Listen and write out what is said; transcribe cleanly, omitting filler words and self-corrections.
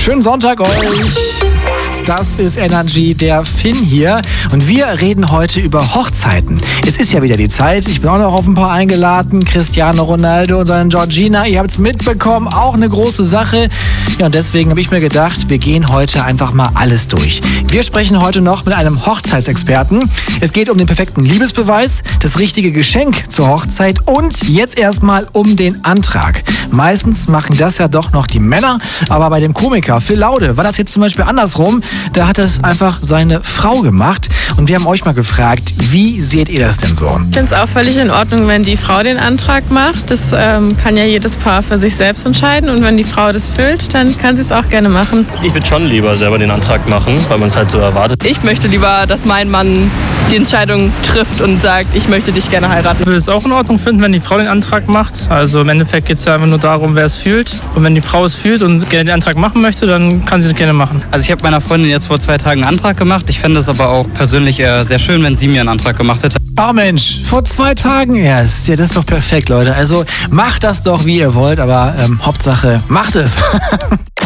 Schönen Sonntag euch. Das ist Energy, der Finn hier. Und wir reden heute über Hochzeiten. Es ist ja wieder die Zeit. Ich bin auch noch auf ein paar eingeladen. Cristiano Ronaldo und seine Georgina. Ihr habt es mitbekommen. Auch eine große Sache. Ja, und deswegen habe ich mir gedacht, wir gehen heute einfach mal alles durch. Wir sprechen heute noch mit einem Hochzeitsexperten. Es geht um den perfekten Liebesbeweis, das richtige Geschenk zur Hochzeit und jetzt erstmal um den Antrag. Meistens machen das ja doch noch die Männer. Aber bei dem Komiker Phil Laude war das jetzt zum Beispiel andersrum. Da hat es einfach seine Frau gemacht. Und wir haben euch mal gefragt, wie seht ihr das denn so? Ich finde es auch völlig in Ordnung, wenn die Frau den Antrag macht. Das kann ja jedes Paar für sich selbst entscheiden. Und wenn die Frau das füllt, dann kann sie es auch gerne machen. Ich würde schon lieber selber den Antrag machen, weil man es halt so erwartet. Ich möchte lieber, dass mein Mann die Entscheidung trifft und sagt, ich möchte dich gerne heiraten. Ich würde es auch in Ordnung finden, wenn die Frau den Antrag macht. Also im Endeffekt geht es ja einfach nur darum, wer es fühlt. Und wenn die Frau es fühlt und gerne den Antrag machen möchte, dann kann sie es gerne machen. Also ich habe meiner Freundin jetzt vor 2 Tagen einen Antrag gemacht. Ich fände es aber auch persönlich sehr schön, wenn sie mir einen Antrag gemacht hätte. Oh Mensch, vor 2 Tagen erst. Ja, das ist doch perfekt, Leute. Also macht das doch, wie ihr wollt, aber Hauptsache, macht es.